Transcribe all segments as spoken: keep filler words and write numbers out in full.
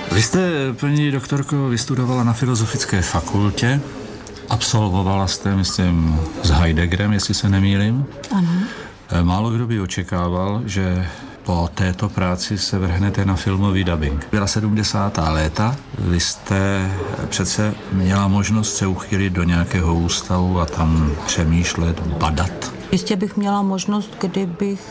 Vy jste, paní doktorko, vystudovala na Filozofické fakultě, absolvovala jste, myslím, s Heideggerem, jestli se nemýlím. Ano. Málo kdo by očekával, že po této práci se vrhnete na filmový dabing. Byla sedmdesátá léta, vy jste přece měla možnost se uchýlit do nějakého ústavu a tam přemýšlet, badat. Jistě bych měla možnost, kdybych...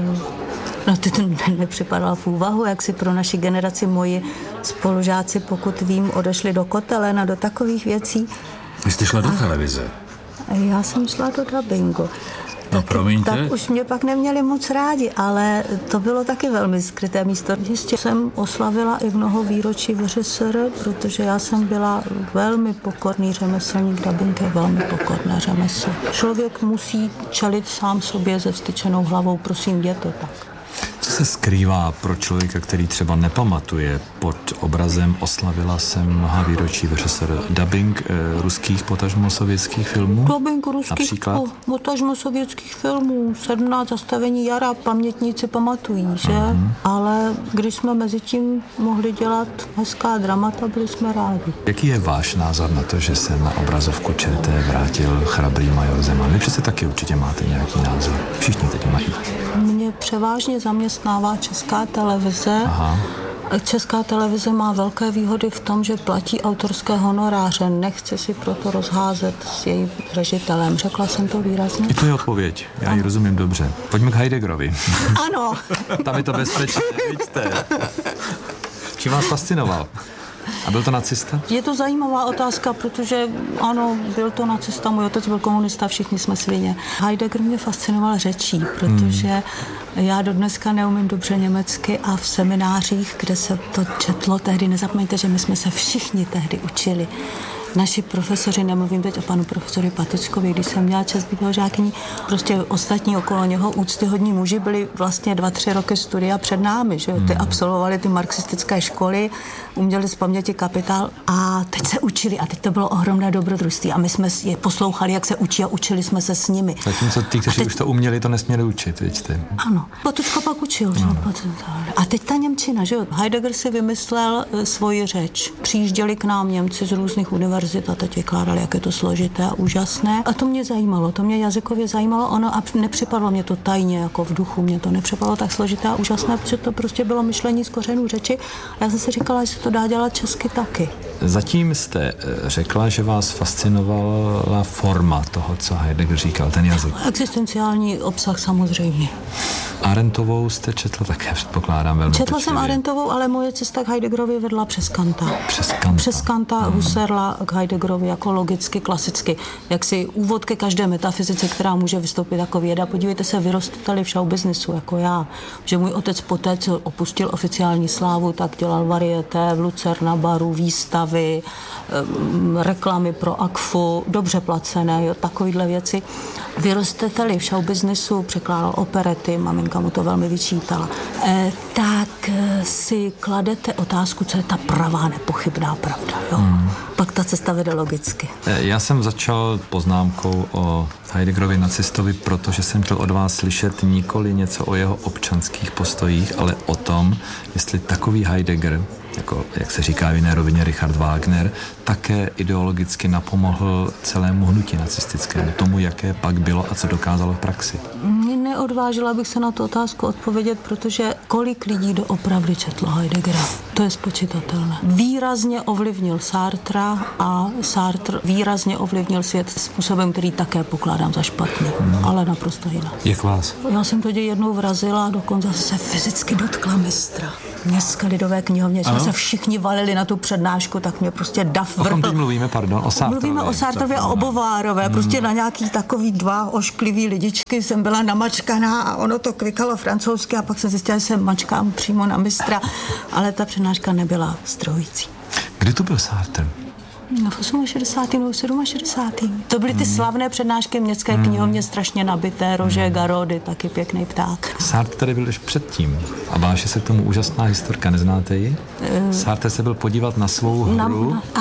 No ty to nepřipadala v úvahu, jak si pro naši generaci moji spolužáci, pokud vím, odešli do kotelen a do takových věcí. Vy jste šla do televize? Já jsem šla do dabingu. No, promiňte. Tak už mě pak neměli moc rádi, ale to bylo taky velmi skryté místo. Jistě jsem oslavila i mnoho výročí V Ř S R, protože já jsem byla velmi pokorný řemeslník, dabing je velmi pokorné řemeslo. Člověk musí čelit sám sobě se vztyčenou hlavou, prosím, je to tak. Co se skrývá pro člověka, který třeba nepamatuje pod obrazem oslavila jsem mnoha výročí V Ř S R dabing eh, ruských potažmo sovětských filmů? Dabing ruských potažmo sovětských filmů, sedmnáct zastavení jara, pamětníci pamatují, že? Uh-huh. Ale když jsme mezi tím mohli dělat hezká dramata, byli jsme rádi. Jaký je váš názor na to, že se na obrazovku Č T vrátil chrabrý major Zeman? Vy přece taky určitě máte nějaký názor. Všichni teď mají. Mě převážně zaměstnává Česká televize. Aha. Česká televize má velké výhody v tom, že platí autorské honoráře. Nechce si proto rozházet s jejím ředitelem. Řekla jsem to výrazně? I to je odpověď. Já ji rozumím dobře. Pojďme k Heideggerovi. Ano. Tam je to bezpečné, vidíte. Čím vás fascinoval? A byl to nacista? Je to zajímavá otázka, protože ano, byl to nacista, můj otec byl komunista, všichni jsme svině. Heidegger mě fascinoval řečí, protože hmm. já do dneska neumím dobře německy a v seminářích, kde se to četlo tehdy, nezapomeňte, že my jsme se všichni tehdy učili. Naši profesoři, nemluvím teď o panu profesoru Patečkovi, když jsem měla čas být jeho žákyní, prostě ostatní okolo něho úctyhodní muži byli vlastně dva, tři roky studia před námi, že ty absolvovali ty marxistické školy, uměli z paměti Kapitál a teď se učili a teď to bylo ohromné dobrodružství a my jsme je poslouchali, jak se učí a učili jsme se s nimi. Zatímco ty, kteří teď... už to uměli, to nesměli učit, vidíte. Ano, Patučka pak učil, že? No. A teď ta němčina, že jo. Heidegger si vymyslel svoji řeč. Přijížděli k nám Němci z různých univerzit a teď vykládali, jak je to složité a úžasné. A to mě zajímalo, to mě jazykově zajímalo, ono a nepřipadlo mě to tajně, jako v duchu, mě to nepřipadlo tak složité a úžasné, protože to prostě bylo myšlení z kořenů řeči. A já jsem si říkala, že se to dá dělat česky taky. Zatím jste řekla, že vás fascinovala forma toho, co Heidegger říkal, ten jazyk. Existenciální obsah samozřejmě. Arendtovou jste četla také, předpokládám, velmi Četla pečlivě. jsem Arendtovou, ale moje cesta k Heideggerovi vedla přes Kanta. Přes Kanta. Přes Kanta, hmm. Husserla k Heideggerovi jako logicky, klasicky. Jak si úvod ke každé metafyzice, která může vystoupit jako věda. Podívejte se, vyrostali v showbiznisu, jako já. Že můj otec poté, co opustil oficiální slávu, tak dělal varieté v Lucerna baru, výstavy, reklamy pro Akfu, dobře placené, jo, takovýhle věci. Vyrostete-li v showbiznisu, překládal operety, maminka mu to velmi vyčítala, e, tak si kladete otázku, co je ta pravá, nepochybná pravda. Jo? Hmm. Pak ta cesta vede logicky. Já jsem začal poznámkou o Heideggerovi nacistovi, protože jsem chtěl od vás slyšet nikoli něco o jeho občanských postojích, ale o tom, jestli takový Heidegger, jako, jak se říká v jiné rovině Richard Wagner, také ideologicky napomohl celému hnutí nacistickému, tomu, jaké pak bylo a co dokázalo v praxi. Neodvážila bych se na tu otázku odpovědět, protože kolik lidí doopravdy četlo Heideggera, to je spočitatelné. Výrazně ovlivnil Sartra a Sartre výrazně ovlivnil svět způsobem, který také pokládám za špatný, hmm. ale naprosto jinak. Jak vás? Já jsem to jednou vrazila a dokonce se fyzicky dotkla mistra. Městské lidové knihovně, jsme se všichni valili na tu přednášku, tak mě prostě dav vrhl. O kom teď mluvíme, pardon? O Sartrově. Mluvíme o Sartrově a o Beauvoirové. Hmm. Prostě na nějaký takový dva ošklivý lidičky jsem byla namačkaná a ono to klikalo francouzsky a pak jsem zjistila, že se mačkám přímo na mistra, ale ta přednáška nebyla strojící. Kdy to byl Sartre? No v šedesátém osmém, šedesátém sedmém To byly ty hmm. slavné přednášky městské hmm. knihovně, strašně nabité, Roger Garody, taky pěkný pták. Sartre tady byl už předtím a váše se k tomu úžasná historka, neznáte ji? Uh, Sartre se byl podívat na svou hru. Na, aha.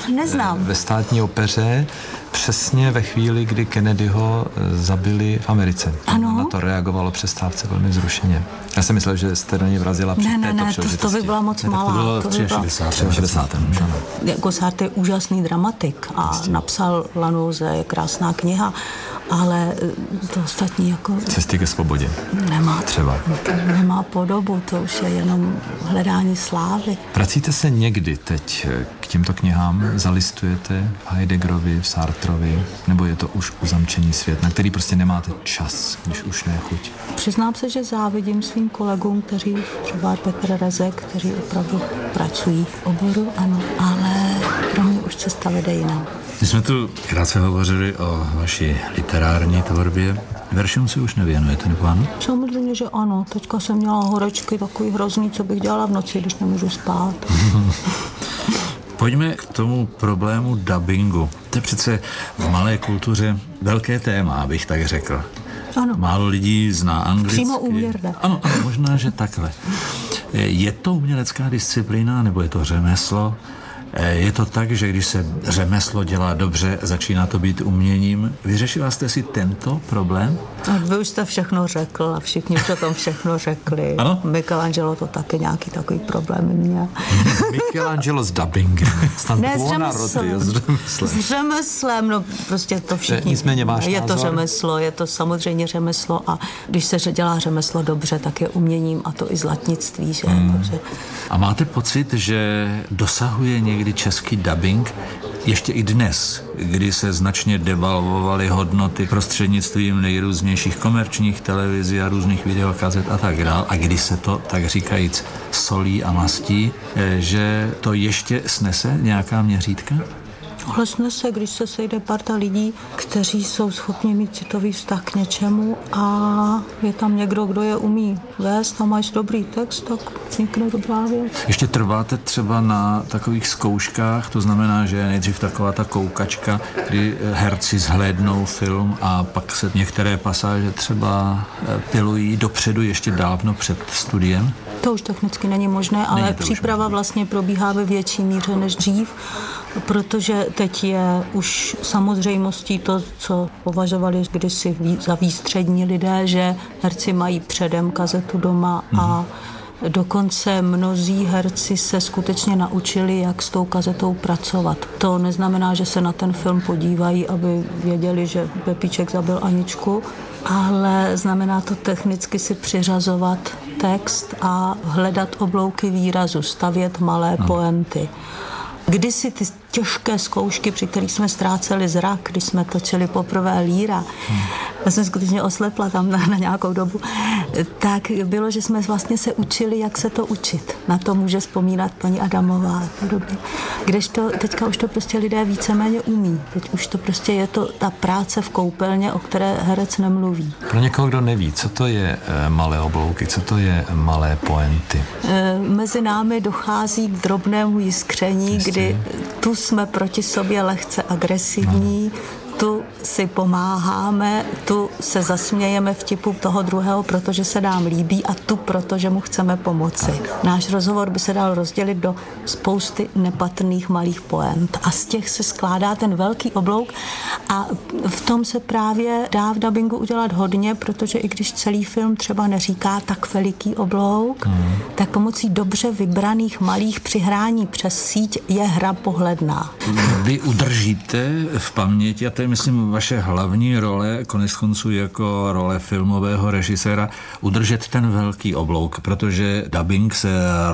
Neznám. Ve Státní opeře přesně ve chvíli, kdy Kennedyho zabili v Americe. Ano. Na to reagovalo přestávce velmi vzrušeně. Já jsem myslel, že jste na ně vrazila při Ne, ne, této ne, to, to by byla moc Ne, malá. to bylo To by byla... šedesátém šedesátém Jako Sartre je úžasný dramatik a Jistě. napsal Lanouze, je krásná kniha, ale to ostatní jako... Cesty ke svobodě. Nemá. Třeba. Nemá podobu, to už je jenom hledání slávy. Vracíte se někdy teď k těmto knihám? Zalistujete v Heideggerovi, v Sartrovi? Nebo je to už uzamčený svět, na který prostě nemáte čas, když už nechuť? Přiznám se, že závidím svým kolegům, kteří třeba Petr Rezek, kteří opravdu pracují v oboru, ano, ale pro mě už cesta vede jinam. My jsme tu krátce hovořili o vaší literární tvorbě. Veršům si už nevěnujete, nebo ano? Samozřejmě, že ano. Teďka jsem měla horečky takový hrozný, co bych dělala v noci, když nemůžu spát. Pojďme k tomu problému dabingu. To je přece v malé kultuře velké téma, abych tak řekl. Ano. Málo lidí zná anglicky. Přímo úměr jde. Ano, ano, možná, že takhle. Je to umělecká disciplína, nebo je to řemeslo? Je to tak, že když se řemeslo dělá dobře, začíná to být uměním. Vyřešila jste si tento problém? A vy už jste všechno řekl a všichni už o tom všechno řekli. Ano? Michelangelo to taky nějaký takový problém měl. Michelangelo s dubbingem. Ne, s řemeslem. S řemeslem, no prostě to všichni. Nicméně váš Je to názor? řemeslo, je to samozřejmě řemeslo a když se dělá řemeslo dobře, tak je uměním a to i zlatnictví, že? Hmm. Takže... A máte pocit, že dosahuje někdy český dabing ještě i dnes, kdy se značně devalvovaly hodnoty prostřednictvím nejrůznějších komerčních televizí a různých videokazet a tak dál, a kdy se to, tak říkajíc, solí a mastí, že to ještě snese nějaká měřítka? Hlesne se, když se sejde parta lidí, kteří jsou schopni mít citový vztah k něčemu a je tam někdo, kdo je umí vést a máš dobrý text, tak vznikne dobrá věc. Ještě trváte třeba na takových zkouškách, to znamená, že je nejdřív taková ta koukačka, kdy herci zhlédnou film a pak se některé pasáže třeba pilují dopředu ještě dávno před studiem? To už technicky není možné, ale není příprava možné. Vlastně probíhá ve větší míře než dřív, protože teď je už samozřejmostí to, co považovali kdysi za výstřední lidé, že herci mají předem kazetu doma a dokonce mnozí herci se skutečně naučili, jak s tou kazetou pracovat. To neznamená, že se na ten film podívají, aby věděli, že Pepíček zabil Aničku, ale znamená to technicky si přiřazovat text a hledat oblouky výrazu, stavět malé no. poenty. Kdysi ty těžké zkoušky, při kterých jsme ztráceli zrak, když jsme točili poprvé Líra, hmm. já jsem skutečně oslepla tam na, na nějakou dobu, tak bylo, že jsme vlastně se učili, jak se to učit. Na to může vzpomínat paní Adamová a podobně. Kdežto teďka už to prostě lidé víceméně umí. Teď už to prostě je to ta práce v koupelně, o které herec nemluví. Pro někoho, kdo neví, co to je e, malé oblouky, co to je malé poenty? E, mezi námi dochází k drobnému jiskření, Jistě. Kdy tu jsme proti sobě lehce agresivní, no. tu si pomáháme, tu se zasmějeme vtipu toho druhého, protože se nám líbí a tu, protože mu chceme pomoci. Tak. Náš rozhovor by se dal rozdělit do spousty nepatrných malých poent a z těch se skládá ten velký oblouk a v tom se právě dá v dabingu udělat hodně, protože i když celý film třeba neříká tak veliký oblouk, mm. tak pomocí dobře vybraných malých přihrání přes síť je hra pohledná. Vy udržíte v paměti, a to je myslím vaše hlavní role, konec konců jako role filmového režiséra, udržet ten velký oblouk, protože dabing se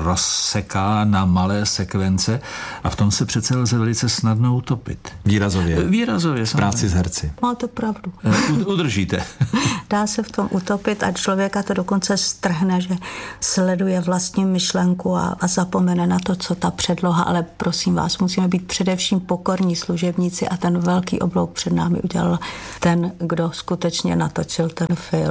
rozseká na malé sekvence a v tom se přece lze velice snadno utopit. Výrazově. Výrazově. V práci s herci. Máte pravdu. Udržíte. Dá se v tom utopit a člověka to dokonce strhne, že sleduje vlastní myšlenku a, a zapomene na to, co ta předloha, ale prosím vás, musíme být především pokorní služebníci a ten velký oblouk před námi udělal ten, kdo skutečně natočil ten film.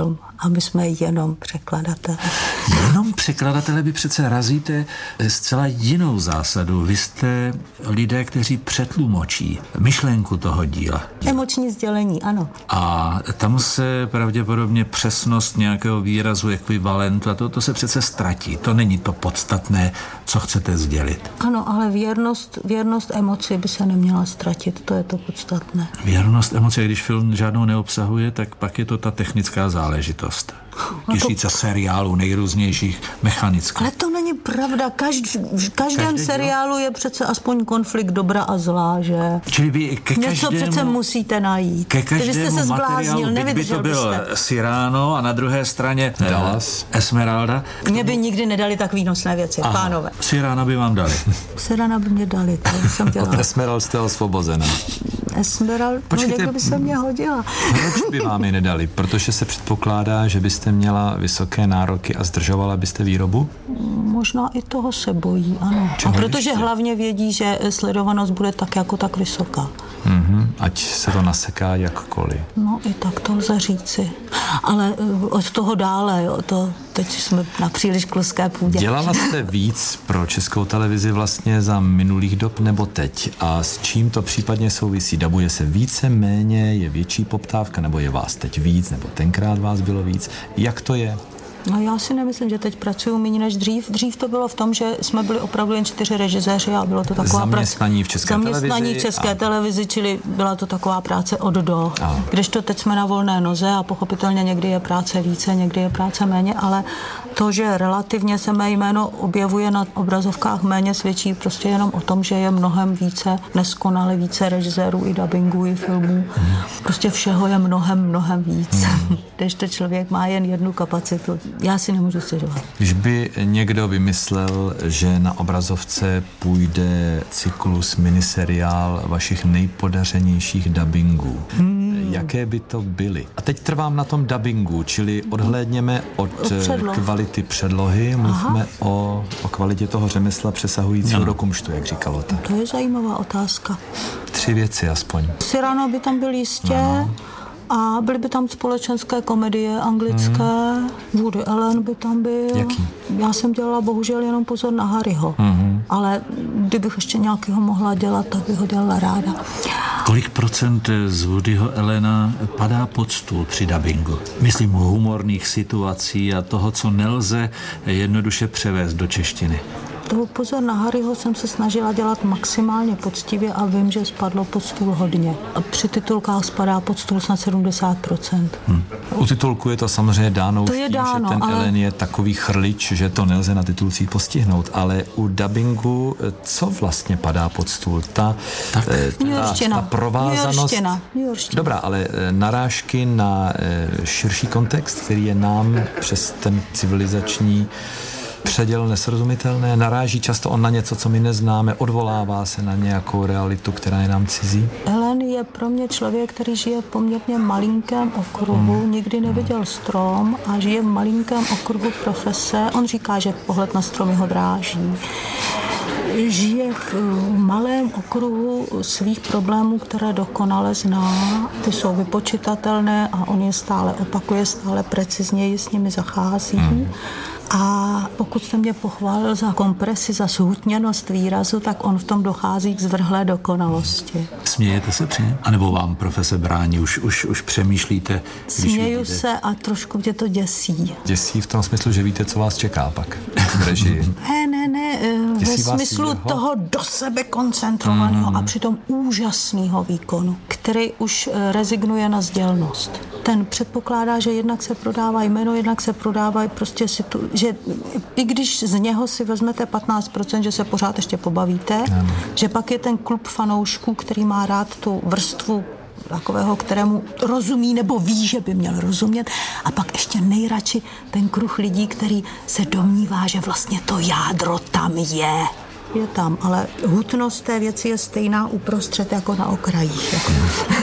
a my jsme jenom překladatelé. Jenom překladatele vy přece razíte zcela jinou zásadu. Vy jste lidé, kteří přetlumočí myšlenku toho díla. Emoční sdělení, ano. A tam se pravděpodobně přesnost nějakého výrazu, ekvivalentu, a to, to se přece ztratí. To není to podstatné, co chcete sdělit. Ano, ale věrnost, věrnost emoci by se neměla ztratit, to je to podstatné. Věrnost emoci, když film žádnou neobsahuje, tak pak je to ta technická záležitost. Tisíce to... seriálů nejrůznějších, mechanických. Ale to není pravda. Každ... V každém Každý seriálu je přece aspoň konflikt dobra a zla, že? Čili vy ke každému... Něco přece musíte najít. Ke každému jste se zbláznil, by to byl Cyrano a na druhé straně Dallas. Esmeralda. Mě by nikdy nedali tak výnosné věci, Aha. pánové. Cyrana by vám dali. Cyrana by mě dali, to jsem dělala. Od Esmeralda jste osvobozená. Esmeralda, no by se mě hodila. Proč by vám je nedali? Protože se předpokládá, že byste měla vysoké nároky a zdržovala byste výrobu? Možná i toho se bojí, ano. Čeho a protože ještě? Hlavně vědí, že sledovanost bude tak jako tak vysoká. Mm-hmm. Ať se to naseká jakkoliv. No i tak to lze říci. Ale od toho dále, jo, to teď jsme na příliš kluské půdě. Dělala jste víc pro Českou televizi vlastně za minulých dob nebo teď? A s čím to případně souvisí? Dabuje se více, méně, je větší poptávka, nebo je vás teď víc, nebo tenkrát vás bylo víc? Jak to je? No já si nemyslím, že teď pracuju méně než dřív. Dřív to bylo v tom, že jsme byli opravdu jen čtyři režiséři a bylo to taková zaměstnaní v České zaměstnaní televizi. Zaměstnaní v České a... televizi, čili byla to taková práce od do. A. Kdežto teď jsme na volné noze a pochopitelně někdy je práce více, někdy je práce méně, ale to, že relativně se mé jméno objevuje na obrazovkách méně, svědčí prostě jenom o tom, že je mnohem více, neskonale více režisérů i dabingů, i filmů. Hmm. Prostě všeho je mnohem, mnohem víc. Hmm. Kdežto člověk má jen jednu kapacitu. Já si nemůžu stěžovat. Když by někdo vymyslel, že na obrazovce půjde cyklus, miniseriál vašich nejpodařenějších dabingů, hmm. jaké by to byly? A teď trvám na tom dabingu, čili odhlédněme od Předloh. kvality předlohy, mluvme o, o kvalitě toho řemesla přesahujícího no. do kumštu, jak říkalo. Tak. To je zajímavá otázka. Tři věci aspoň. Cyrano by tam byl jistě, no. A byly by tam společenské komedie anglické, mm. Woody Allen by tam byl. Jaký? Já jsem dělala bohužel jenom pozor na Harryho, mm. ale kdybych ještě nějakého mohla dělat, tak bych ho dělala ráda. Kolik procent z Woodyho Allena padá pod stůl při dabingu? Myslím humorných situací a toho, co nelze jednoduše převést do češtiny. Toho pozor na Harryho jsem se snažila dělat maximálně poctivě a vím, že spadlo pod stůl hodně. A při titulkách spadá pod stůl snad sedmdesát procent. Hmm. U titulku je to samozřejmě dáno to už je tím, dáno, že ten ale... Ellen je takový chrlič, že to nelze na titulcích postihnout. Ale u dabingu, co vlastně padá pod stůl? Ta, tak. ta, ta provázanost... Dobrá, ale narážky na širší kontext, který je nám přes ten civilizační předěl nesrozumitelné, naráží často on na něco, co my neznáme, odvolává se na nějakou realitu, která je nám cizí? Ellen je pro mě člověk, který žije v poměrně malinkém okruhu, hmm. nikdy neviděl strom a žije v malinkém okruhu profese. On říká, že pohled na stromy ho dráží. Žije v malém okruhu svých problémů, které dokonale zná. Ty jsou vypočitatelné a on je stále opakuje, stále precizněji s nimi zachází. Hmm. A pokud jste mě pochválil za kompresi, za zhutněnost výrazu, tak on v tom dochází k zvrhlé dokonalosti. Smějete se při něm? A nebo vám profese brání? Už, už, už přemýšlíte? Směju vidíte? se a trošku mě to děsí. Děsí v tom smyslu, že víte, co vás čeká pak v režii? Ne, ne, ne. Děsí ve smyslu jeho? Toho do sebe koncentrovaného mm. a přitom úžasného výkonu, který už rezignuje na sdělnost. Ten předpokládá, že jednak se prodává jméno, jednak se prodává prostě situ, že i když z něho si vezmete patnáct procent, že se pořád ještě pobavíte, ano. Že pak je ten klub fanoušků, který má rád tu vrstvu takového, kterému rozumí nebo ví, že by měl rozumět, a pak ještě nejradši ten kruh lidí, který se domnívá, že vlastně to jádro tam je. Je tam, ale hutnost té věci je stejná uprostřed jako na okrajích. Jako.